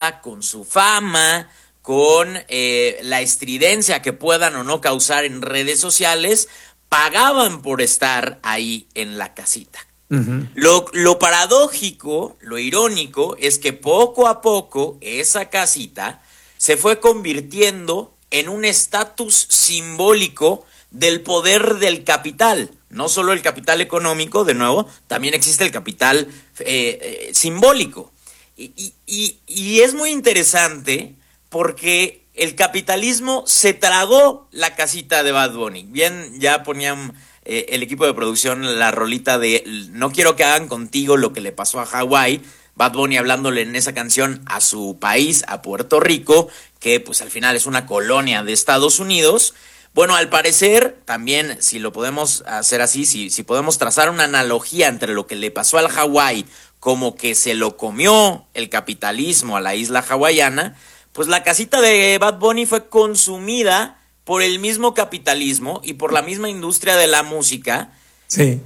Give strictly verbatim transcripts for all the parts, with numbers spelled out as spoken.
fuerza, con su fama, con eh, la estridencia que puedan o no causar en redes sociales, pagaban por estar ahí en la casita. Uh-huh. Lo, lo paradójico, lo irónico, es que poco a poco esa casita se fue convirtiendo en un estatus simbólico del poder del capital. No solo el capital económico, de nuevo, también existe el capital eh, eh, simbólico. Y, y, y es muy interesante porque el capitalismo se tragó la casita de Bad Bunny. Bien, ya ponían eh, el equipo de producción la rolita de no quiero que hagan contigo lo que le pasó a Hawái. Bad Bunny hablándole en esa canción a su país, a Puerto Rico, que pues al final es una colonia de Estados Unidos. Bueno, al parecer, también, si lo podemos hacer así, si, si podemos trazar una analogía entre lo que le pasó al Hawái, como que se lo comió el capitalismo a la isla hawaiana, pues la casita de Bad Bunny fue consumida por el mismo capitalismo y por la misma industria de la música. Sí.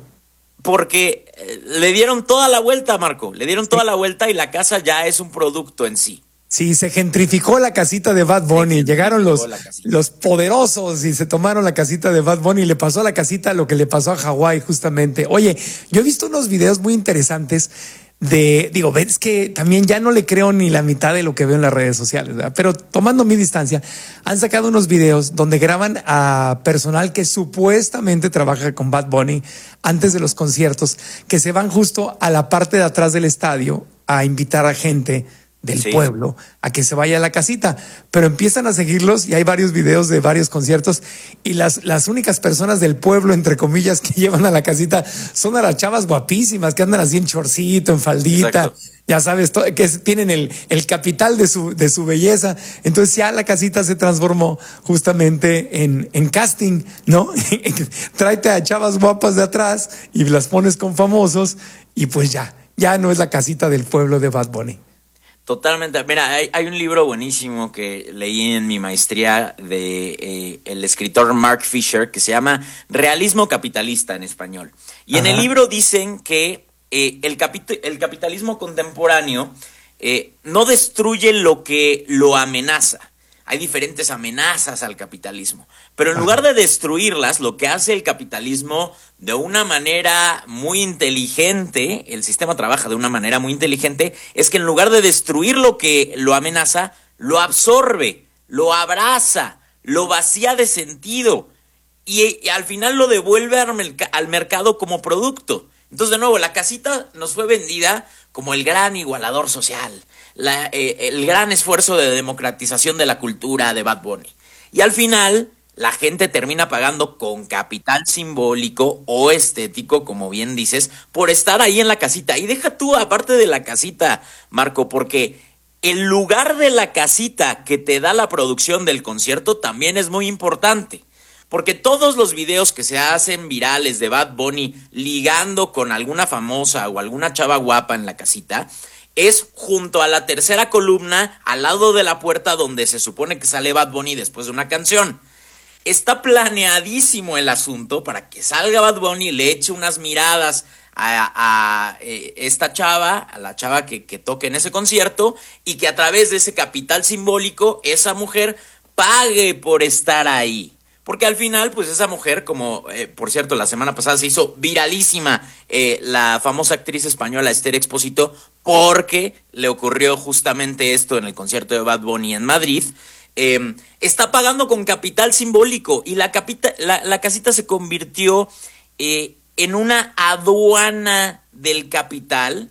Porque le dieron toda la vuelta, Marco, le dieron toda la vuelta y la casa ya es un producto en sí. Sí, se gentrificó la casita de Bad Bunny, llegaron los, los poderosos y se tomaron la casita de Bad Bunny y le pasó a la casita lo que le pasó a Hawái justamente. Oye, yo he visto unos videos muy interesantes de, digo, ves que también ya no le creo ni la mitad de lo que veo en las redes sociales, ¿verdad? Pero tomando mi distancia, han sacado unos videos donde graban a personal que supuestamente trabaja con Bad Bunny antes de los conciertos, que se van justo a la parte de atrás del estadio a invitar a gente del sí. pueblo a que se vaya a la casita, pero empiezan a seguirlos y hay varios videos de varios conciertos y las, las únicas personas del pueblo, entre comillas, que llevan a la casita son a las chavas guapísimas que andan así en chorcito, en faldita. Exacto. Ya sabes, to- que es, tienen el, el capital de su, de su belleza. Entonces ya la casita se transformó justamente en, en casting, ¿no? Tráete a chavas guapas de atrás y las pones con famosos y pues ya, ya no es la casita del pueblo de Bad Bunny. Totalmente. Mira, hay, hay un libro buenísimo que leí en mi maestría de eh, el escritor Mark Fisher que se llama Realismo Capitalista en español. Y Ajá. en el libro dicen que eh, el, capit- el capitalismo contemporáneo eh, no destruye lo que lo amenaza. Hay diferentes amenazas al capitalismo, pero en lugar de destruirlas, lo que hace el capitalismo de una manera muy inteligente, el sistema trabaja de una manera muy inteligente, es que en lugar de destruir lo que lo amenaza, lo absorbe, lo abraza, lo vacía de sentido y, y al final lo devuelve al, merc- al mercado como producto. Entonces, de nuevo, la casita nos fue vendida como el gran igualador social. La, eh, el gran esfuerzo de democratización de la cultura de Bad Bunny. Y al final, la gente termina pagando con capital simbólico o estético, como bien dices, por estar ahí en la casita. Y deja tú, aparte de la casita, Marco, porque el lugar de la casita que te da la producción del concierto también es muy importante. Porque todos los videos que se hacen virales de Bad Bunny ligando con alguna famosa o alguna chava guapa en la casita es junto a la tercera columna, al lado de la puerta donde se supone que sale Bad Bunny después de una canción. Está planeadísimo el asunto para que salga Bad Bunny, le eche unas miradas a, a eh, esta chava, a la chava que, que toque en ese concierto, y que a través de ese capital simbólico, esa mujer pague por estar ahí. Porque al final, pues esa mujer, como eh, por cierto, la semana pasada se hizo viralísima eh, la famosa actriz española Esther Expósito, porque le ocurrió justamente esto en el concierto de Bad Bunny en Madrid, eh, está pagando con capital simbólico y la, capita, la, la casita se convirtió eh, en una aduana del capital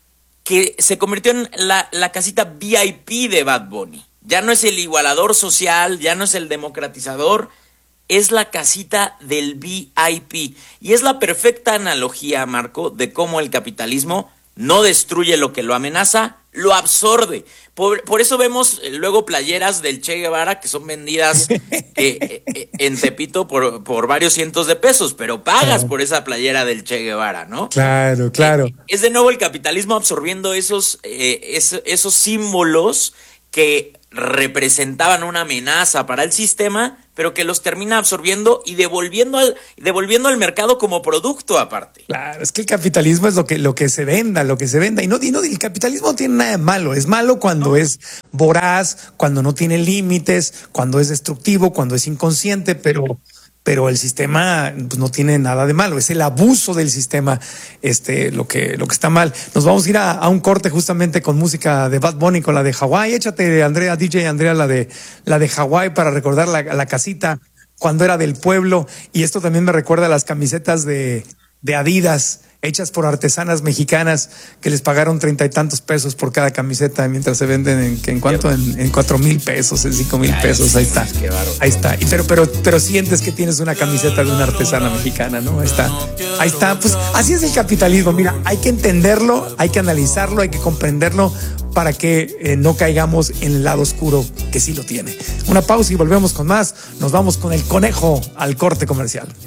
que se convirtió en la, la casita V I P de Bad Bunny. Ya no es el igualador social, ya no es el democratizador, es la casita del V I P. Y es la perfecta analogía, Marco, de cómo el capitalismo no destruye lo que lo amenaza, lo absorbe. Por, por eso vemos luego playeras del Che Guevara que son vendidas eh, eh, en Tepito por, por varios cientos de pesos, pero pagas claro. por esa playera del Che Guevara, ¿no? Claro, claro. Eh, es de nuevo el capitalismo absorbiendo esos, eh, es, esos símbolos que representaban una amenaza para el sistema, pero que los termina absorbiendo y devolviendo al, devolviendo al mercado como producto aparte. Claro, es que el capitalismo es lo que, lo que se venda, lo que se venda. Y no, y no, el capitalismo no tiene nada de malo. Es malo cuando no. es voraz, cuando no tiene límites, cuando es destructivo, cuando es inconsciente, pero, pero el sistema pues, no tiene nada de malo. Es el abuso del sistema este, lo, que, lo que está mal. Nos vamos a ir a, a un corte justamente con música de Bad Bunny, con la de Hawái. Échate, Andrea, D J Andrea, la de, la de Hawái para recordar la, la casita cuando era del pueblo. Y esto también me recuerda a las camisetas de, de Adidas, hechas por artesanas mexicanas que les pagaron treinta y tantos pesos por cada camiseta, mientras se venden en, en cuánto, en, en cuatro mil pesos, en cinco mil pesos. Ahí está, ahí está. Y pero, pero, pero sientes que tienes una camiseta de una artesana mexicana, ¿no? Ahí está, ahí está. Pues así es el capitalismo. Mira, hay que entenderlo, hay que analizarlo, hay que comprenderlo para que eh, no caigamos en el lado oscuro que sí lo tiene. Una pausa y volvemos con más. Nos vamos con el conejo al corte comercial.